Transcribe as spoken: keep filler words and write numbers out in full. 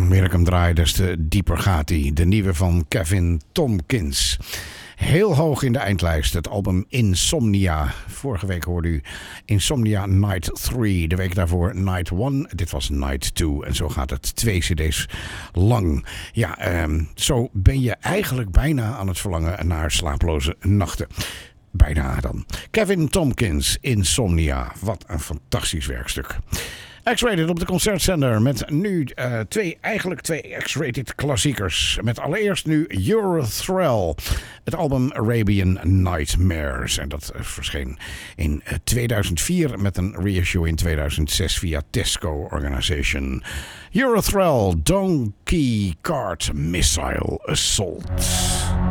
meer ik hem draai, des te dieper gaat hij. De nieuwe van Kevin Tompkins. Heel hoog in de eindlijst, het album Insomnia. Vorige week hoorde u Insomnia Night drie. De week daarvoor Night één. Dit was Night twee. En zo gaat het twee cd's lang. Ja, eh, zo ben je eigenlijk bijna aan het verlangen naar slaaploze nachten. Bijna dan. Kevin Tompkins, Insomnia. Wat een fantastisch werkstuk. X-Rated op de concertzender met nu uh, twee, eigenlijk twee X-Rated klassiekers. Met allereerst nu Eurothrall, het album Arabian Nightmares. En dat uh, verscheen in uh, tweeduizend vier met een reissue in tweeduizend zes via Tesco Organization. Eurothrall, Donkey Kart Missile Assault.